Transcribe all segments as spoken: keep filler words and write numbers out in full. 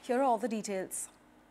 Here are all the details.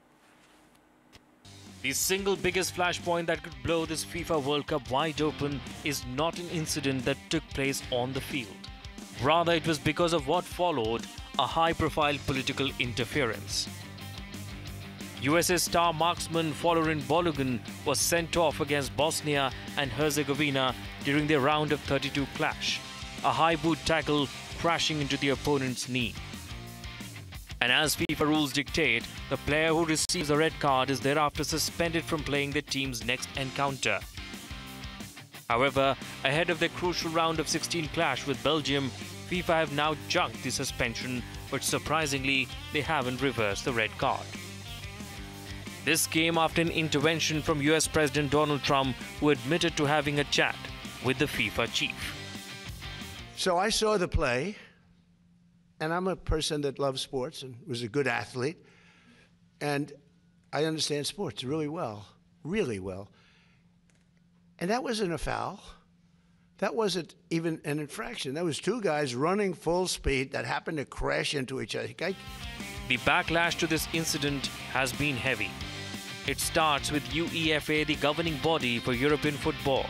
The single biggest flashpoint that could blow this FIFA World Cup wide open is not an incident that took place on the field. Rather, it was because of what followed, a high-profile political interference. U S A star marksman Folorin Balogun was sent off against Bosnia and Herzegovina during their round of thirty-two clash, a high boot tackle crashing into the opponent's knee. And as FIFA rules dictate, the player who receives a red card is thereafter suspended from playing the team's next encounter. However, ahead of their crucial round of sixteen clash with Belgium, FIFA have now junked the suspension, but surprisingly, they haven't reversed the red card. This came after an intervention from U S President Donald Trump, who admitted to having a chat with the FIFA chief. So I saw the play. And I'm a person that loves sports and was a good athlete. And I understand sports really well, really well. And that wasn't a foul. That wasn't even an infraction. That was two guys running full speed that happened to crash into each other. The backlash to this incident has been heavy. It starts with UEFA, the governing body for European football.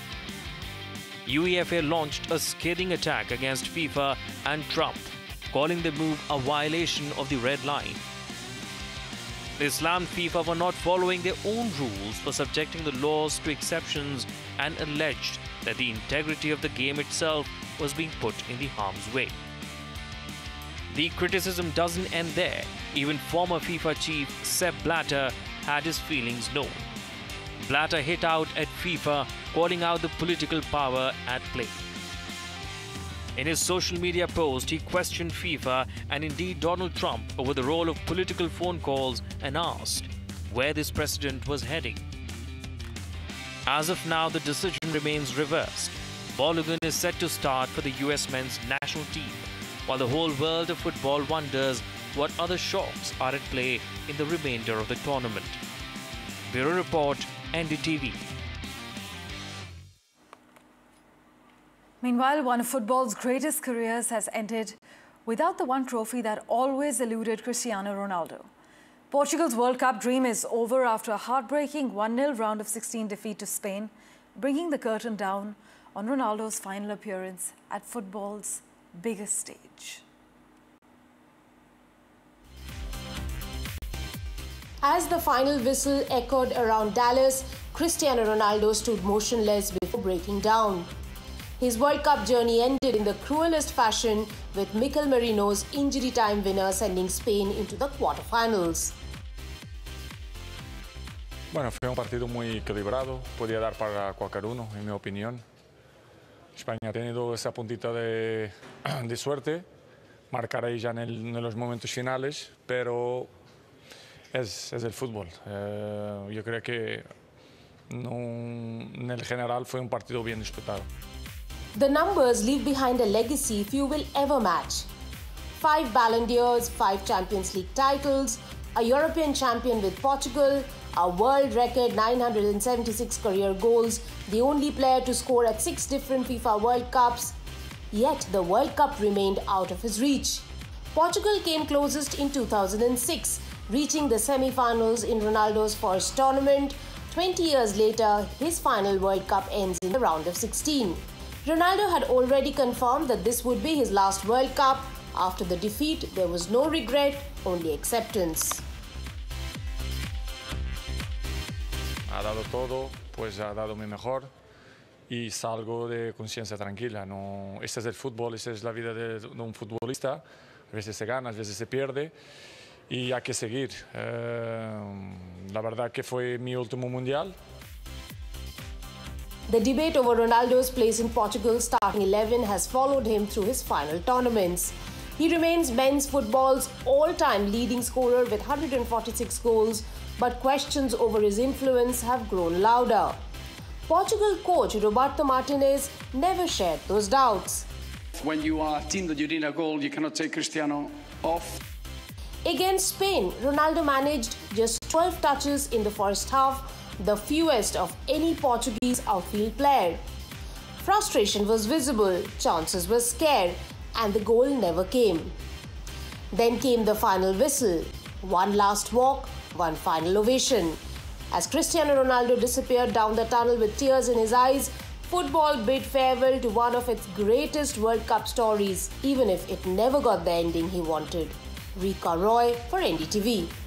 UEFA launched a scathing attack against FIFA and Trump, calling the move a violation of the red line. They slammed FIFA for not following their own rules for subjecting the laws to exceptions and alleged that the integrity of the game itself was being put in the harm's way. The criticism doesn't end there. Even former FIFA chief Sepp Blatter had his feelings known. Blatter hit out at FIFA, calling out the political power at play. In his social media post, he questioned FIFA and indeed Donald Trump over the role of political phone calls and asked where this precedent was heading. As of now, the decision remains reversed. Balogun is set to start for the U S men's national team, while the whole world of football wonders what other shocks are at play in the remainder of the tournament. Bureau Report, N D T V. Meanwhile, one of football's greatest careers has ended without the one trophy that always eluded Cristiano Ronaldo. Portugal's World Cup dream is over after a heartbreaking one nil round of sixteen defeat to Spain, bringing the curtain down on Ronaldo's final appearance at football's biggest stage. As the final whistle echoed around Dallas, Cristiano Ronaldo stood motionless before breaking down. His World Cup journey ended in the cruelest fashion, with Mikel Merino's injury time winner sending Spain into the quarterfinals. Bueno, fue un partido muy equilibrado, podía dar para cualquier uno, en mi opinión. España ha tenido esa puntita de, de suerte, marcar ahí ya en, el, en los momentos finales, pero es, es el fútbol. Eh, yo creo que no, en el general fue un partido bien disputado. The numbers leave behind a legacy few will ever match. Five Ballon d'Ors, five Champions League titles, a European champion with Portugal, a world record nine hundred seventy-six career goals, the only player to score at six different FIFA World Cups. Yet the World Cup remained out of his reach. Portugal came closest in two thousand six, reaching the semi-finals in Ronaldo's first tournament. twenty years later, his final World Cup ends in the round of sixteen. Ronaldo had already confirmed that this would be his last World Cup. After the defeat, there was no regret, only acceptance. Ha dado todo, pues ha dado mi mejor y salgo de conciencia tranquila. No, este es el fútbol, esta es la vida de, de un futbolista. A veces se gana, a veces se pierde y hay que seguir. Eh, la verdad que fue mi último mundial. The debate over Ronaldo's place in Portugal's starting eleven has followed him through his final tournaments. He remains men's football's all-time leading scorer with one hundred forty-six goals, but questions over his influence have grown louder. Portugal coach Roberto Martinez never shared those doubts. When you are a team that you need a goal, you cannot take Cristiano off. Against Spain, Ronaldo managed just twelve touches in the first half, the fewest of any Portuguese outfield player. Frustration was visible, chances were scarce, and the goal never came. Then came the final whistle. One last walk, one final ovation. As Cristiano Ronaldo disappeared down the tunnel with tears in his eyes, football bid farewell to one of its greatest World Cup stories, even if it never got the ending he wanted. Rika Roy for N D T V.